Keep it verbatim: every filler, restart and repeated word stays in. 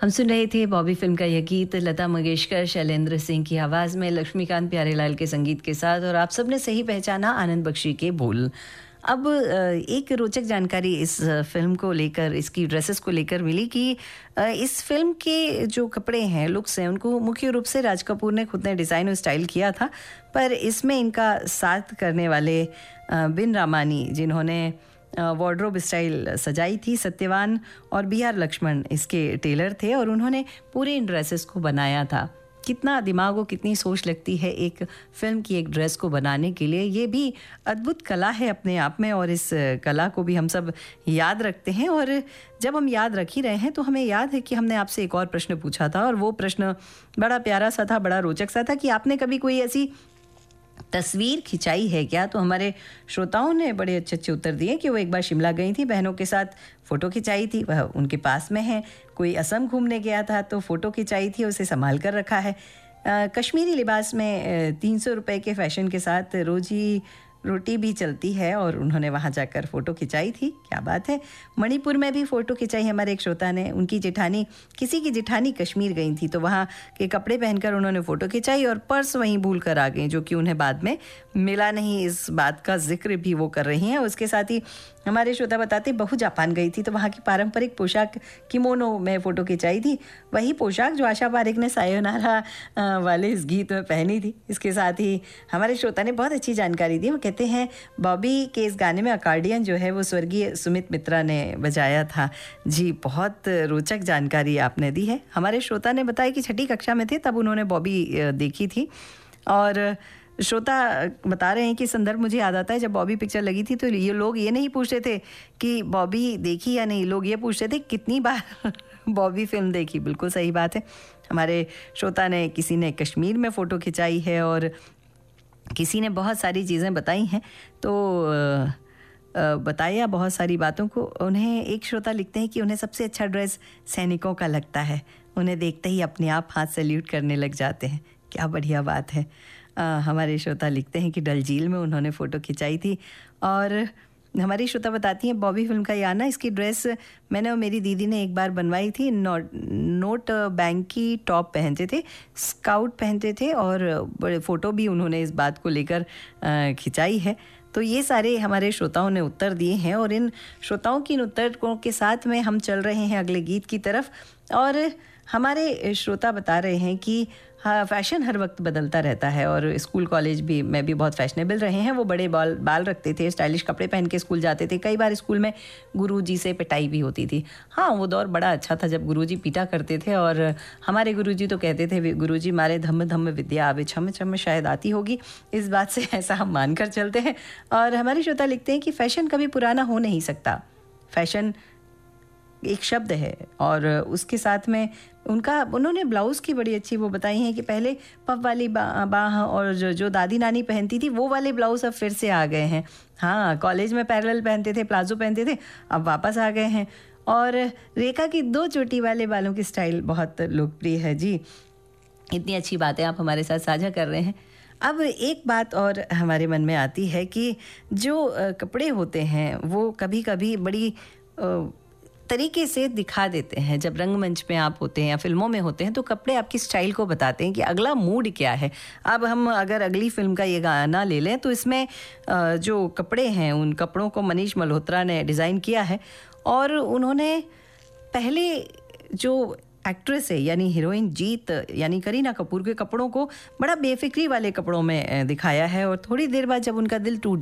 हम सुन रहे थे बॉबी फिल्म का यह गीत लता मंगेशकर शैलेंद्र सिंह की आवाज़ में लक्ष्मीकांत प्यारेलाल के संगीत के साथ, और आप सबने सही पहचाना आनंद बख्शी के बोल। अब एक रोचक जानकारी इस फिल्म को लेकर, इसकी ड्रेसेस को लेकर मिली कि इस फिल्म के जो कपड़े हैं, लुक्स हैं, उनको मुख्य रूप से राज कपूर ने खुद ने डिज़ाइन और स्टाइल किया था, पर इसमें इनका साथ करने वाले बिन रामानी, जिन्होंने वार्डरोब स्टाइल सजाई थी, सत्यवान और बी आर लक्ष्मण इसके टेलर थे और उन्होंने पूरे इन ड्रेसेस को बनाया था। कितना दिमाग और कितनी सोच लगती है एक फिल्म की एक ड्रेस को बनाने के लिए। ये भी अद्भुत कला है अपने आप में, और इस कला को भी हम सब याद रखते हैं। और जब हम याद रख ही रहे हैं तो हमें याद है कि हमने आपसे एक और प्रश्न पूछा था, और वो प्रश्न बड़ा प्यारा सा था, बड़ा रोचक सा था कि आपने कभी कोई ऐसी तस्वीर खिंचाई है क्या। तो हमारे श्रोताओं ने बड़े अच्छे अच्छे उत्तर दिए कि वो एक बार शिमला गई थी, बहनों के साथ फ़ोटो खिंचाई थी, वह उनके पास में है। कोई असम घूमने गया था तो फ़ोटो खिंचाई थी, उसे संभाल कर रखा है। आ, कश्मीरी लिबास में तीन सौ रुपये के फ़ैशन के साथ रोजी रोटी भी चलती है, और उन्होंने वहाँ जाकर फ़ोटो खिंचाई थी। क्या बात है। मणिपुर में भी फ़ोटो खिंचाई हमारे एक श्रोता ने। उनकी जेठानी, किसी की जेठानी कश्मीर गई थी तो वहाँ के कपड़े पहनकर उन्होंने फ़ोटो खिंचाई, और पर्स वहीं भूल कर आ गई, जो कि उन्हें बाद में मिला नहीं। इस बात का जिक्र भी वो कर रही हैं। उसके साथ ही हमारे श्रोता बताते, बहू जापान गई थी तो वहाँ की पारंपरिक पोशाक किमोनो में फ़ोटो खिंचाई थी, वही पोशाक जो आशा पारेख ने सायोनारा वाले इस गीत में पहनी थी। इसके साथ ही हमारे श्रोता ने बहुत अच्छी जानकारी दी। वो कहते हैं बॉबी के इस गाने में अकॉर्डियन जो है वो स्वर्गीय सुमित मित्रा ने बजाया था। जी, बहुत रोचक जानकारी आपने दी है। हमारे श्रोता ने बताया कि छठी कक्षा में थे तब उन्होंने बॉबी देखी थी, और श्रोता बता रहे हैं कि संदर्भ मुझे याद आता है, जब बॉबी पिक्चर लगी थी तो ये लोग ये नहीं पूछते थे कि बॉबी देखी या नहीं, लोग ये पूछते थे कितनी बार बॉबी फिल्म देखी। बिल्कुल सही बात है। हमारे श्रोता ने, किसी ने कश्मीर में फ़ोटो खिंचाई है और किसी ने बहुत सारी चीज़ें बताई हैं। तो बताया बहुत सारी बातों को। उन्हें एक श्रोता लिखते हैं कि उन्हें सबसे अच्छा ड्रेस सैनिकों का लगता है, उन्हें देखते ही अपने आप हाथ सैल्यूट करने लग जाते हैं। क्या बढ़िया बात है। आ, हमारे श्रोता लिखते हैं कि डल झील में उन्होंने फ़ोटो खिंचाई थी। और हमारी श्रोता बताती हैं बॉबी फिल्म का याना, इसकी ड्रेस मैंने और मेरी दीदी ने एक बार बनवाई थी। नोट नोट बैंक की टॉप पहनते थे, स्काउट पहनते थे, और बड़े फ़ोटो भी उन्होंने इस बात को लेकर खिंचाई है। तो ये सारे हमारे श्रोताओं ने उत्तर दिए हैं, और इन श्रोताओं की इन उत्तरों के साथ में हम चल रहे हैं अगले गीत की तरफ। और हमारे श्रोता बता रहे हैं कि हाँ, फ़ैशन हर वक्त बदलता रहता है, और स्कूल कॉलेज भी में भी बहुत फैशनेबल रहे हैं। वो बड़े बाल बाल रखते थे, स्टाइलिश कपड़े पहन के स्कूल जाते थे। कई बार स्कूल में गुरुजी से पिटाई भी होती थी। हाँ, वो दौर बड़ा अच्छा था जब गुरुजी पीटा करते थे, और हमारे गुरुजी तो कहते थे, गुरुजी मारे धम्म धम्म विद्या आवे छम छम शायद आती होगी। इस बात से ऐसा हम मानकर चलते हैं। और हमारे श्रोता लिखते हैं कि फ़ैशन कभी पुराना हो नहीं सकता, फ़ैशन एक शब्द है। और उसके साथ में उनका, उन्होंने ब्लाउज़ की बड़ी अच्छी वो बताई हैं कि पहले पफ वाली बाह बा, और जो जो दादी नानी पहनती थी वो वाले ब्लाउज़ अब फिर से आ गए हैं। हाँ, कॉलेज में पैरेलल पहनते थे, प्लाजो पहनते थे, अब वापस आ गए हैं। और रेखा की दो चोटी वाले बालों की स्टाइल बहुत लोकप्रिय है। जी, इतनी अच्छी बातें आप हमारे साथ साझा कर रहे हैं। अब एक बात और हमारे मन में आती है कि जो कपड़े होते हैं वो कभी कभी बड़ी तरीके से दिखा देते हैं। जब रंगमंच में आप होते हैं या फिल्मों में होते हैं तो कपड़े आपकी स्टाइल को बताते हैं कि अगला मूड क्या है। अब हम अगर अगली फिल्म का ये गाना ले लें तो इसमें जो कपड़े हैं, उन कपड़ों को मनीष मल्होत्रा ने डिज़ाइन किया है, और उन्होंने पहले जो एक्ट्रेस है यानी हीरोइन जीत यानी करीना कपूर के कपड़ों को बड़ा बेफिक्री वाले कपड़ों में दिखाया है, और थोड़ी देर बाद जब उनका दिल टूट